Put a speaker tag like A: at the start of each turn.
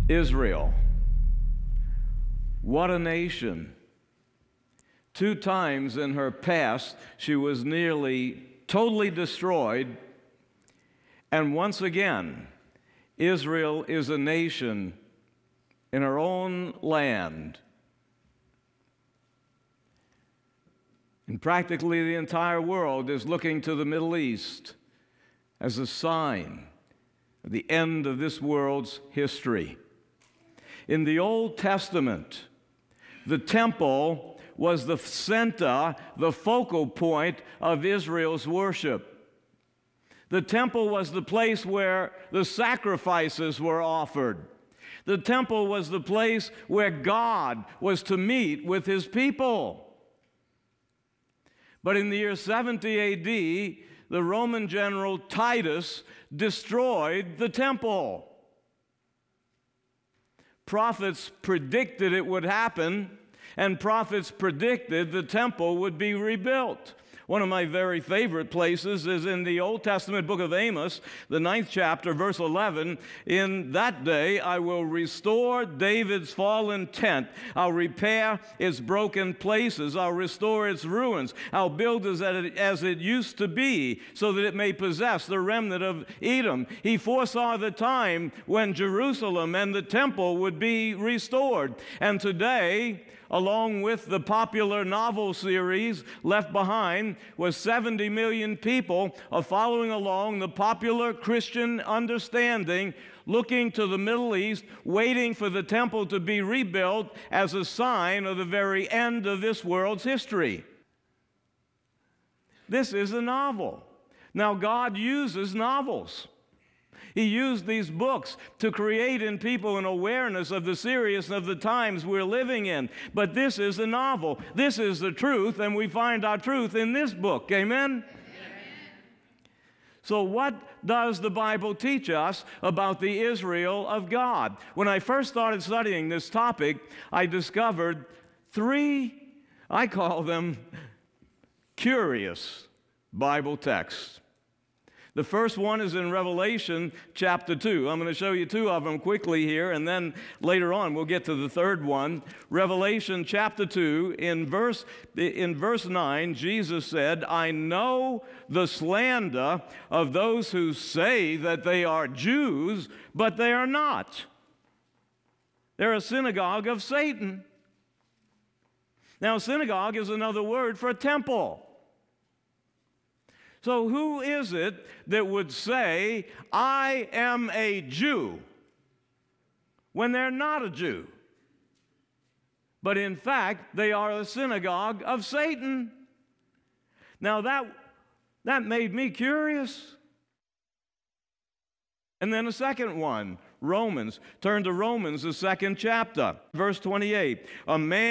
A: Israel. What a nation. 2 times in her past, she was nearly totally destroyed. And once again, Israel is a nation in her own land. And practically the entire world is looking to the Middle East as a sign of the end of this world's history. In the Old Testament, the temple was the center, the focal point of Israel's worship. The temple was the place where the sacrifices were offered. The temple was the place where God was to meet with his people. But in the year 70 A.D., the Roman general Titus destroyed the temple. Prophets predicted it would happen, and prophets predicted the temple would be rebuilt. One of my very favorite places is in the Old Testament book of Amos, the 9th chapter, verse 11. In that day I will restore David's fallen tent. I'll repair its broken places. I'll restore its ruins. I'll build it as it used to be, so that it may possess the remnant of Edom. He foresaw the time when Jerusalem and the temple would be restored. And today, along with the popular novel series Left Behind, where 70 million people are following along the popular Christian understanding, looking to the Middle East, waiting for the temple to be rebuilt as a sign of the very end of this world's history. This is a novel. Now, God uses novels. He used these books to create in people an awareness of the seriousness of the times we're living in. But this is a novel. This is the truth, and we find our truth in this book. Amen? Amen. So what does the Bible teach us about the Israel of God? When I first started studying this topic, I discovered 3, I call them curious Bible texts. The first one is in Revelation chapter 2. I'm going to show you 2 of them quickly here, and then later on we'll get to the third one. Revelation chapter 2, in verse 9, Jesus said, I know the slander of those who say that they are Jews, but they are not. They're a synagogue of Satan. Now, synagogue is another word for temple. So who is it that would say, I am a Jew, when they're not a Jew? But in fact, they are a synagogue of Satan. Now that made me curious. And then a second one, Romans. Turn to Romans, the 2nd chapter, verse 28. A man